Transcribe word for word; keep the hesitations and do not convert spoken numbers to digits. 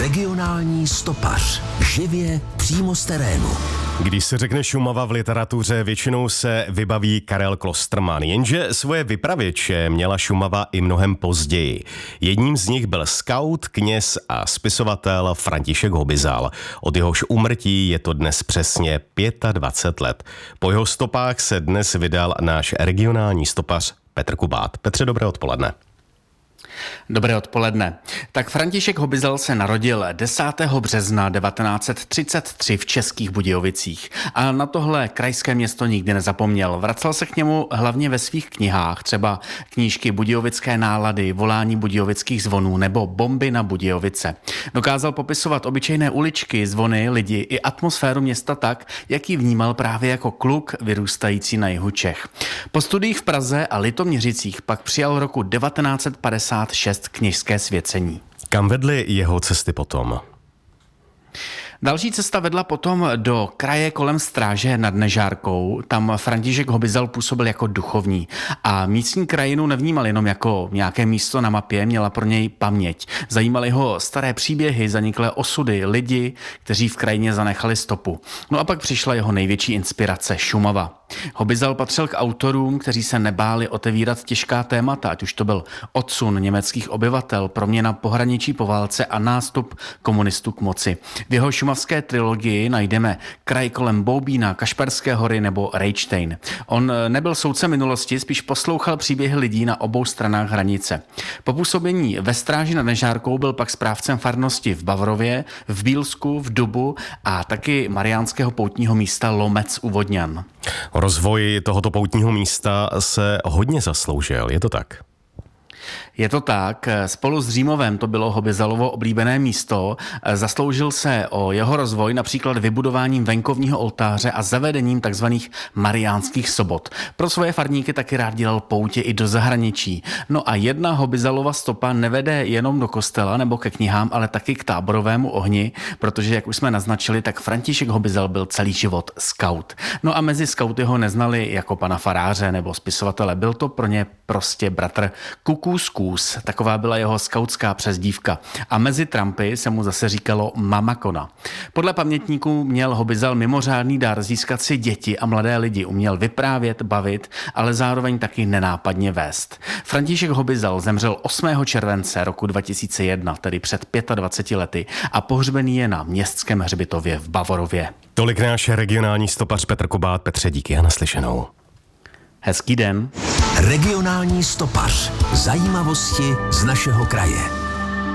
Regionální stopař. Živě přímo z terénu. Když se řekne Šumava v literatuře, většinou se vybaví Karel Klostermann, jenže svoje vypravěče měla Šumava i mnohem později. Jedním z nich byl skaut, kněz a spisovatel František Hobizal. Od jehož úmrtí je to dnes přesně dvacet pět let. Po jeho stopách se dnes vydal náš regionální stopař Petr Kubát. Petře, dobré odpoledne. Dobré odpoledne. Tak František Hobizal se narodil desátého března devatenáct set třicet tři v Českých Budějovicích a na tohle krajské město nikdy nezapomněl. Vracel se k němu hlavně ve svých knihách, třeba knížky Budějovické nálady, Volání budějovických zvonů nebo Bomby na Budějovice. Dokázal popisovat obyčejné uličky, zvony, lidi i atmosféru města tak, jak ji vnímal právě jako kluk vyrůstající na jihu Čech. Po studiích v Praze a Litoměřicích pak přijal roku devatenáct set padesát šest kněžské svěcení. Kam vedly jeho cesty potom? Další cesta vedla potom do kraje kolem Stráže nad Nežárkou. Tam František Hobizal působil jako duchovní a místní krajinu nevnímal jenom jako nějaké místo na mapě, měla pro něj paměť. Zajímaly ho staré příběhy, zaniklé osudy, lidi, kteří v krajině zanechali stopu. No a pak přišla jeho největší inspirace, Šumava. Hobizal patřil k autorům, kteří se nebáli otevírat těžká témata, ať už to byl odsun německých obyvatel, proměna pohraničí po válce a nástup komunistů k moci. V jeho šumavské trilogii najdeme kraj kolem Boubína, Kašperské hory nebo Rejčtejn. On nebyl soudcem minulosti, spíš poslouchal příběhy lidí na obou stranách hranice. Po působení ve Stráži nad Nežárkou byl pak správcem farnosti v Bavrově, v Bílsku, v Dubu a taky mariánského poutního místa Lomec u Vodňan. Rozvoj tohoto poutního místa se hodně zasloužil, je to tak? Je to tak. Spolu s Římovem to bylo Hobizalovo oblíbené místo. Zasloužil se o jeho rozvoj například vybudováním venkovního oltáře a zavedením takzvaných mariánských sobot. Pro svoje farníky taky rád dělal poutě i do zahraničí. No a jedna Hobizalova stopa nevede jenom do kostela nebo ke knihám, ale taky k táborovému ohni, protože, jak už jsme naznačili, tak František Hobizal byl celý život skaut. No a mezi skauty ho neznali jako pana faráře nebo spisovatele. Byl to pro ně prostě bratr Kukusku. Taková byla jeho skautská přezdívka. A mezi trampy se mu zase říkalo Mama Kona. Podle pamětníků měl Hobizal mimořádný dar získat si děti a mladé lidi. Uměl vyprávět, bavit, ale zároveň taky nenápadně vést. František Hobizal zemřel osmého července roku dva tisíce jedna, tedy před dvaceti pěti lety a pohřbený je na městském hřbitově v Bavorově. Tolik náš regionální stopař Petr Kubát. Petře, díky a naslyšenou. Hezký den. Regionální stopař. Zajímavosti z našeho kraje.